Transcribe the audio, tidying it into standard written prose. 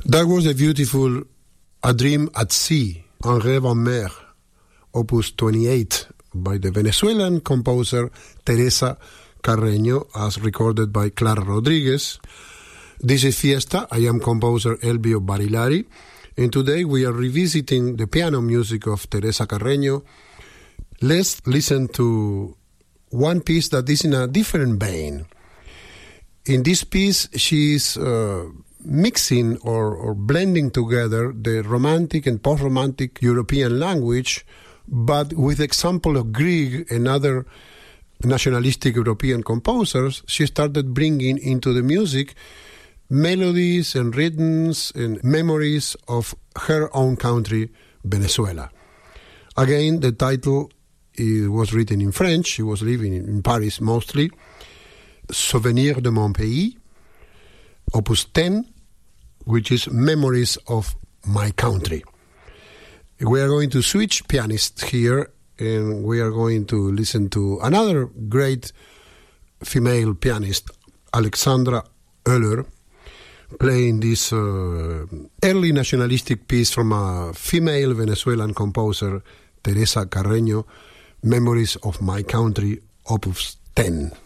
That was a beautiful A Dream at Sea, Un rêve en mer, opus 28, by the Venezuelan composer Teresa Carreño, as recorded by Clara Rodriguez. This is Fiesta. I am composer Elvio Barilari, and today we are revisiting the piano music of Teresa Carreño. Let's listen to one piece that is in a different vein. In this piece, she's mixing or blending together the romantic and post-romantic European language, but with example of Grieg and other nationalistic European composers, she started bringing into the music melodies and rhythms and memories of her own country, Venezuela. Again, the title was written in French. She was living in Paris mostly. Souvenirs de mon pays, opus 10, which is Memories of My Country. We are going to switch pianists here, and we are going to listen to another great female pianist, Alexandra Oehler, playing this early nationalistic piece from a female Venezuelan composer, Teresa Carreño, Memories of My Country, opus 10.